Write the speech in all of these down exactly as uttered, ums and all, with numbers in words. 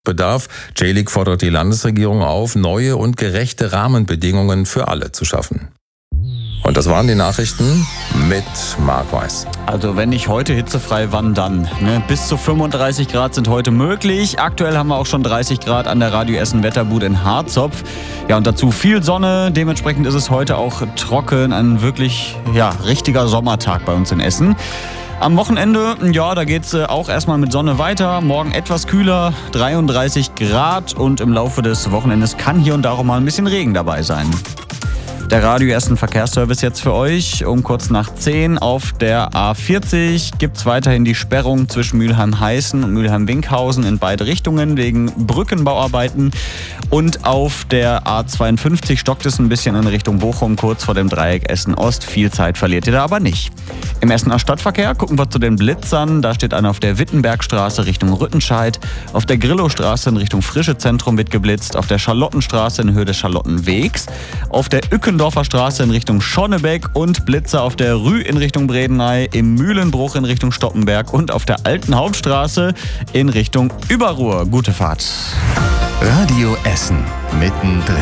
Bedarf. Celik fordert die Landesregierung auf, neue und gerechte Rahmenbedingungen für alle zu schaffen. Und das waren die Nachrichten mit Marc Weiß. Also wenn nicht heute hitzefrei, wann dann? Ne? Bis zu fünfunddreißig Grad sind heute möglich. Aktuell haben wir auch schon dreißig Grad an der Radio Essen Wetterbude in Harzopf. Ja, und dazu viel Sonne. Dementsprechend ist es heute auch trocken. Ein wirklich, ja, richtiger Sommertag bei uns in Essen. Am Wochenende, ja, da geht's auch erstmal mit Sonne weiter. Morgen etwas kühler, dreiunddreißig Grad. Und im Laufe des Wochenendes kann hier und da auch mal ein bisschen Regen dabei sein. Der Radio Essen Verkehrsservice jetzt für euch. Um kurz nach zehn auf der A vierzig gibt es weiterhin die Sperrung zwischen Mülheim-Heißen und Mülheim-Winkhausen in beide Richtungen wegen Brückenbauarbeiten. Und auf der A zweiundfünfzig stockt es ein bisschen in Richtung Bochum, kurz vor dem Dreieck Essen-Ost. Viel Zeit verliert ihr da aber nicht. Im Essener Stadtverkehr gucken wir zu den Blitzern. Da steht einer auf der Wittenbergstraße Richtung Rüttenscheid. Auf der Grillowstraße in Richtung Frische Zentrum wird geblitzt. Auf der Charlottenstraße in Höhe des Charlottenwegs. Auf der Ückendorfer Straße in Richtung Schonnebeck und Blitzer auf der Rü in Richtung Bredeney, im Mühlenbruch in Richtung Stoppenberg und auf der Alten Hauptstraße in Richtung Überruhr. Gute Fahrt. Radio Essen mittendrin.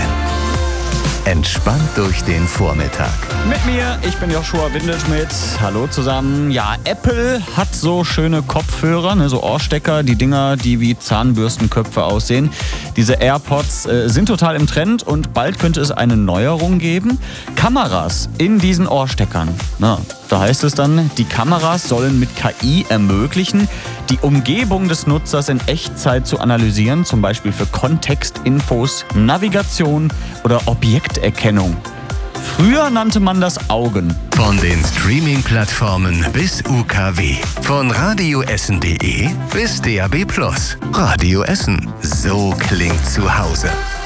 Entspannt durch den Vormittag. Mit mir, ich bin Joshua Windelschmidt. Hallo zusammen. Ja, Apple hat so schöne Kopfhörer, ne, so Ohrstecker, die Dinger, die wie Zahnbürstenköpfe aussehen. Diese AirPods äh, sind total im Trend und bald könnte es eine Neuerung geben. Kameras in diesen Ohrsteckern. Na, da heißt es dann, die Kameras sollen mit K I ermöglichen, die Umgebung des Nutzers in Echtzeit zu analysieren, zum Beispiel für Kontextinfos, Navigation oder Objekterkennung. Früher nannte man das Augen. Von den Streaming-Plattformen bis U K W. Von radioessen punkt de bis D A B plus. Radio Essen. So klingt zu Hause.